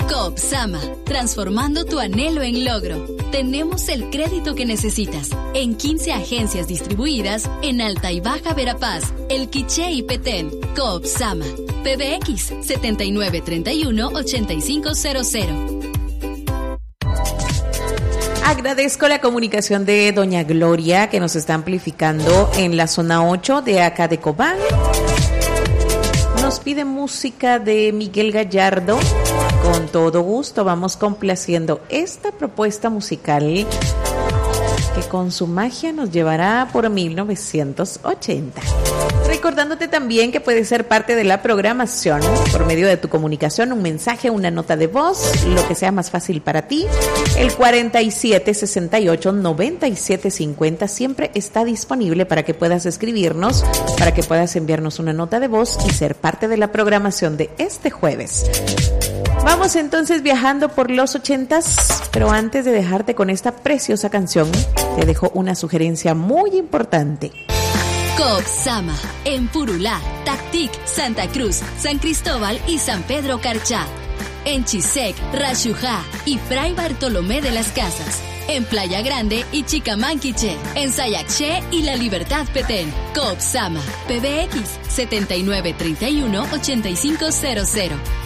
Coop Sama, transformando tu anhelo en logro. Tenemos el crédito que necesitas en 15 agencias distribuidas en Alta y Baja Verapaz, El Quiché y Petén. Coop Sama, PBX 7931-8500. Agradezco la comunicación de doña Gloria, que nos está amplificando en la zona 8 de acá de Cobán. Nos pide música de Miguel Gallardo. Con todo gusto vamos complaciendo esta propuesta musical que con su magia nos llevará por 1980. Recordándote también que puedes ser parte de la programación por medio de tu comunicación, un mensaje, una nota de voz, lo que sea más fácil para ti. El 4768-9750 siempre está disponible para que puedas escribirnos, para que puedas enviarnos una nota de voz y ser parte de la programación de este jueves. Vamos entonces viajando por los 80s, pero antes de dejarte con esta preciosa canción, te dejo una sugerencia muy importante. Coop Sama, en Purulá, Tactic, Santa Cruz, San Cristóbal y San Pedro Carchá. En Chisec, Rashujá y Fray Bartolomé de las Casas. En Playa Grande y Chicamanquiche. En Sayaché y La Libertad Petén. Coop Sama, PBX 7931-8500.